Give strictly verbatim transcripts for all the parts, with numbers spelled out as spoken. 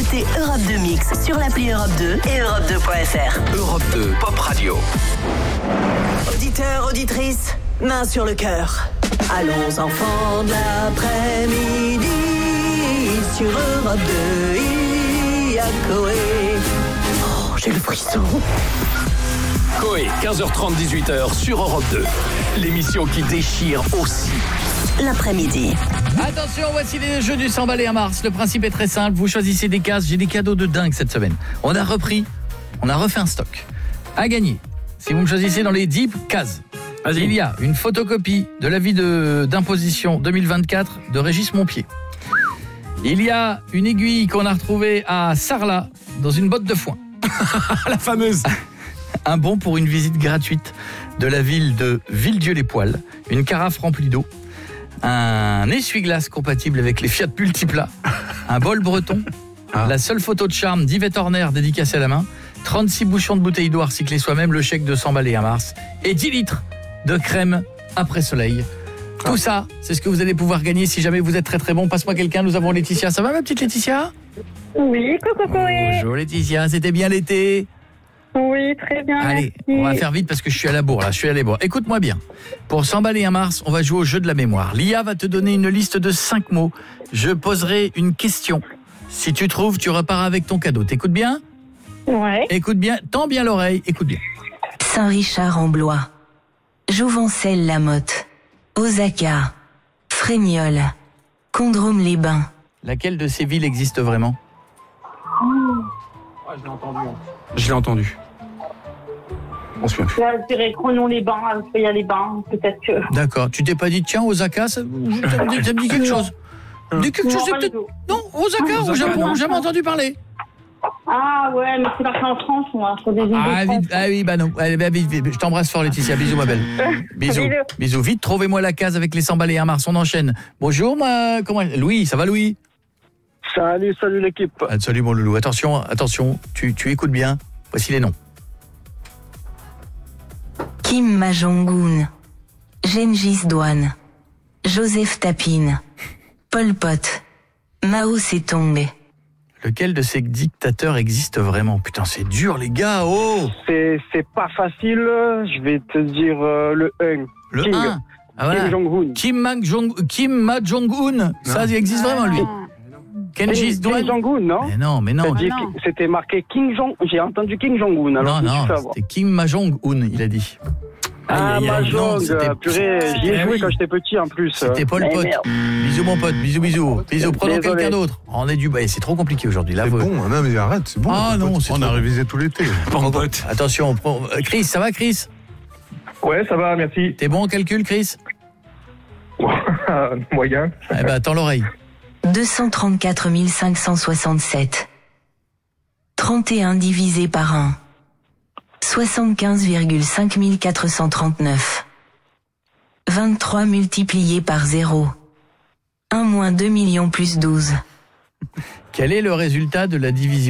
écoutez Europe deux Mix sur l'appli Europe deux et Europe deux point F R. Europe deux Pop Radio. Auditeurs, auditrices, main sur le cœur. Allons enfants de l'après-midi sur Europe deux. Il y a Coé. Oh, j'ai le frisson. Coé, quinze heures trente, dix-huit heures sur Europe deux. L'émission qui déchire aussi l'après-midi. Attention, voici les jeux du cent balais à Mars. Le principe est très simple, vous choisissez des cases. J'ai des cadeaux de dingue cette semaine. On a repris, on a refait un stock. À gagner, si vous me choisissez dans les dix cases, Vas-y. Il y a une photocopie de l'avis de, d'imposition deux mille vingt-quatre de Régis Montpied. Il y a une aiguille qu'on a retrouvée à Sarlat dans une botte de foin. La fameuse. Un bon pour une visite gratuite de la ville de Villedieu-les-Poils, une carafe remplie d'eau, un essuie-glace compatible avec les Fiat Multipla, un bol breton, ah. la seule photo de charme d'Yvette Horner dédicacée à la main, trente-six bouchons de bouteilles d'eau à recycler soi-même, le chèque de cent balais à Mars et dix litres de crème après soleil. Tout ça, c'est ce que vous allez pouvoir gagner si jamais vous êtes très très bon. Passe-moi quelqu'un, nous avons Laetitia. Ça va ma petite Laetitia ? Oui, coucou Coé. Bonjour Laetitia, c'était bien l'été ? Oui, très bien. Allez, merci. on va faire vite parce que je suis à la bourre là, je suis à la bourre. Écoute-moi bien. Pour cent balais à Mars, on va jouer au jeu de la mémoire. L'I A va te donner une liste de cinq mots. Je poserai une question. Si tu trouves, tu repars avec ton cadeau. T'écoutes bien ? Ouais. Écoute bien, tends bien l'oreille, écoute bien. Saint-Richard-en-Blois, Jouvencel-la-Motte, Osaka, Frémiol, Condrôme-les-Bains. Laquelle de ces villes existe vraiment ? Ah, je l'ai entendu. Je l'ai entendu. On se souvient plus. Là, je dirais Cronon-les-Bains, il y a les bains, peut-être que... D'accord, tu t'es pas dit, tiens, Osaka, ça, ça, me, dit, ça me dit quelque chose. Ça me dit quelque non, chose, c'est peut-être... Non, Osaka, au Japon, non. jamais entendu parler. Ah ouais, mais c'est parti en France, moi, sur des îles ah, de France. Ah oui, bah non. Allez, bah, vite, vite. Je t'embrasse fort, Laetitia. Bisous, ma belle. Bisous. Bisous. Bisous. Vite, trouvez-moi la case avec les cent balais à Mars. On enchaîne. Bonjour, ma... Comment... Louis, ça va, Louis ? Salut, salut l'équipe. Ah, salut, mon loulou. Attention, attention. Tu, tu écoutes bien. Voici les noms. Kim Ma-jong-un, Gengis Douane, Joseph Tapine, Pol Pot, Mao Tse-tung. Lequel de ces dictateurs existe vraiment ? Putain, c'est dur, les gars. Oh, C'est, c'est pas facile. Je vais te dire euh, le un. le King. un. Ah, voilà. Kim Jong-un. Kim Ma-jong- Kim Ma-jong-un. Ça, il existe vraiment, lui. Gengis Kim Douane. Jong-un, non Mais non, mais non. T'as dit Ah, non. que C'était marqué King Jong. J'ai entendu King Jong-un. Alors Non, je me suis non, fait avoir. c'était Kim Ma-jong-un, il a dit. Ah, Aïe, aïe, aïe, non, Mahjong, c'était- purée, j'y ai c'était- joué oui. quand j'étais petit en plus. C'était Pol Eh, Pot. merde. Bisous mon pote, bisous bisous. Bisous, prenons Désolé. quelqu'un d'autre. On est du bah, c'est trop compliqué aujourd'hui là. C'est vous- bon, non mais arrête, c'est bon. Ah non, c'est on a trop- révisé tout l'été. Bon pote. Attention, on prend- euh, Chris, ça va Chris ? Ouais, ça va, merci. T'es bon en calcul Chris ? Moyen. Eh ben attends l'oreille. deux cent trente-quatre mille cinq cent soixante-sept. trente et un divisé par un. soixante-quinze virgule cinq mille quatre cent trente-neuf. vingt-trois multiplié par zéro. un moins deux millions plus douze. Quel est le résultat de la division ?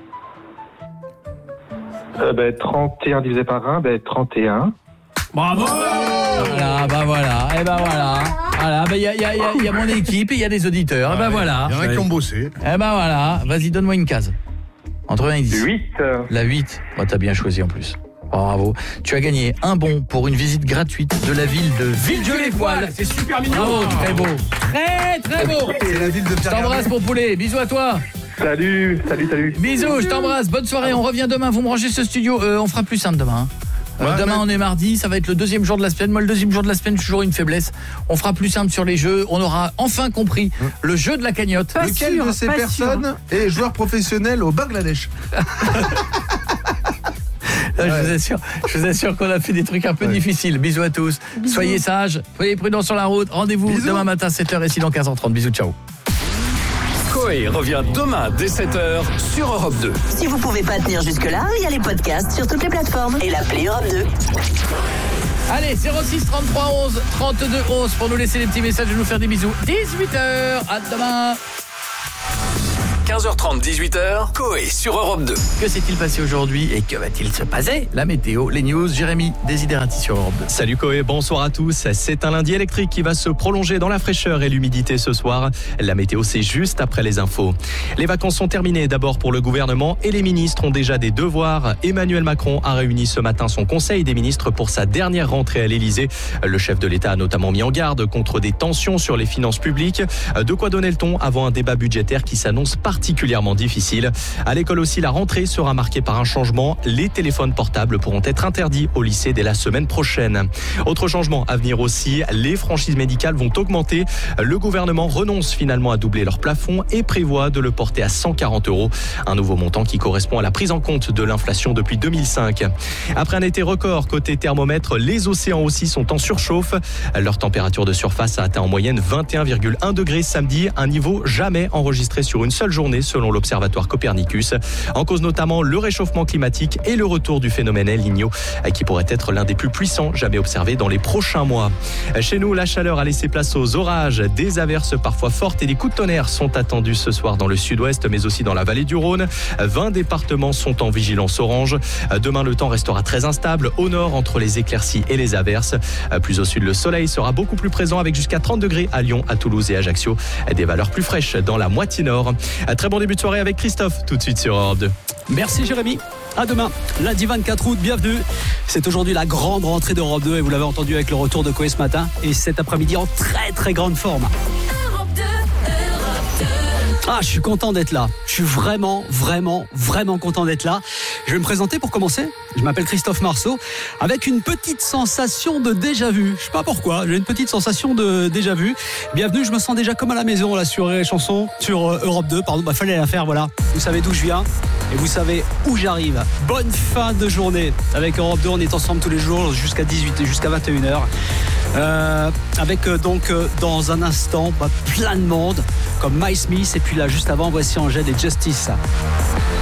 Euh, ben, trente et un divisé par un, ben, trente et un. Bravo. Voilà, bah voilà, et ben voilà. Voilà, ben il y a, y, a, y, a, y a mon équipe et il y a des auditeurs. Et ben voilà. Il y en a qui ont bossé. Et ben voilà. Vas-y, donne-moi une case. Entre un et dix. huit. La huit. Oh, t'as bien choisi en plus. Bravo. Tu as gagné un bon pour une visite gratuite de la ville de Villedieu-les-Poils. C'est super mignon. Bravo, très beau. Très, très beau. C'est la ville de Je t'embrasse, mon poulet. Bisous à toi. Salut, salut, salut. Bisous, je t'embrasse. Bonne soirée. On revient demain. Vous me rangez ce studio. Euh, on fera plus simple demain. Euh, Ouais, demain, mais- on est mardi. Ça va être le deuxième jour de la semaine. Moi, le deuxième jour de la semaine, j'ai toujours une faiblesse. On fera plus simple sur les jeux. On aura enfin compris le jeu de la cagnotte. Pas Lequel sûr, de ces pas personnes est joueur professionnel au Bangladesh? Là, je vous assure, je vous assure qu'on a fait des trucs un peu Ouais. difficiles. Bisous à tous. Soyez sages, soyez prudents sur la route. Rendez-vous Bisous. demain matin sept heures et sinon quinze heures trente. Bisous, ciao. Coé revient demain dès sept heures sur Europe deux. Si vous pouvez pas tenir jusque-là, il y a les podcasts sur toutes les plateformes et l'appli Europe deux. Allez, zéro six trente-trois onze trente-deux onze pour nous laisser des petits messages et nous faire des bisous. dix-huit heures, à demain. quinze heures trente, dix-huit heures, Coé sur Europe deux. Que s'est-il passé aujourd'hui et que va-t-il se passer? La météo, les news, Jérémy Desiderati sur Europe deux. Salut Coé, bonsoir à tous. C'est un lundi électrique qui va se prolonger dans la fraîcheur et l'humidité ce soir. La météo, c'est juste après les infos. Les vacances sont terminées d'abord pour le gouvernement et les ministres ont déjà des devoirs. Emmanuel Macron a réuni ce matin son conseil des ministres pour sa dernière rentrée à l'Elysée. Le chef de l'État a notamment mis en garde contre des tensions sur les finances publiques. De quoi donner le ton avant un débat budgétaire qui s'annonce particulièrement difficile. À l'école aussi, la rentrée sera marquée par un changement. Les téléphones portables pourront être interdits au lycée dès la semaine prochaine. Autre changement à venir aussi, les franchises médicales vont augmenter. Le gouvernement renonce finalement à doubler leur plafond et prévoit de le porter à cent quarante euros. Un nouveau montant qui correspond à la prise en compte de l'inflation depuis deux mille cinq. Après un été record côté thermomètre, les océans aussi sont en surchauffe. Leur température de surface a atteint en moyenne vingt et un virgule un degrés samedi, un niveau jamais enregistré sur une seule journée selon l'observatoire Copernicus. En cause notamment le réchauffement climatique et le retour du phénomène El Niño qui pourrait être l'un des plus puissants jamais observés dans les prochains mois. Chez nous, la chaleur a laissé place aux orages. Des averses parfois fortes et des coups de tonnerre sont attendus ce soir dans le sud-ouest mais aussi dans la vallée du Rhône. vingt départements sont en vigilance orange. Demain, le temps restera très instable au nord entre les éclaircies et les averses. Plus au sud, le soleil sera beaucoup plus présent avec jusqu'à trente degrés à Lyon, à Toulouse et Ajaccio. Des valeurs plus fraîches dans la moitié nord. Très bon début de soirée avec Christophe, tout de suite sur Europe deux. Merci Jérémy. À demain, lundi vingt-quatre août, bienvenue. C'est aujourd'hui la grande rentrée d'Europe deux et vous l'avez entendu avec le retour de Coé ce matin et cet après-midi en très très grande forme. Ah, je suis content d'être là. Je suis vraiment, vraiment, vraiment content d'être là. Je vais me présenter pour commencer. Je m'appelle Christophe Marceau, avec une petite sensation de déjà-vu. Je sais pas pourquoi, j'ai une petite sensation de déjà-vu. Bienvenue, je me sens déjà comme à la maison là sur les chansons, sur euh, Europe deux. Pardon, bah fallait la faire, voilà. Vous savez d'où je viens et vous savez où j'arrive. Bonne fin de journée avec Europe deux. On est ensemble tous les jours jusqu'à dix-huit et jusqu'à vingt et une heures. Euh, avec euh, donc euh, dans un instant bah, plein de monde comme My Smith et puis là juste avant voici Angèle et Justice.